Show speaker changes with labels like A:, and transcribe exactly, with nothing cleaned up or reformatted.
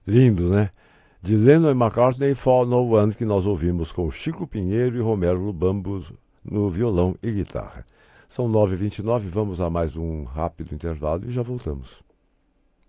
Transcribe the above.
A: Lindo, né? De Lennon e McCartney, For No One, que nós ouvimos com Chico Pinheiro e Romero Lubambo no violão e guitarra. São nove e vinte e nove, vamos a mais um rápido intervalo e já voltamos.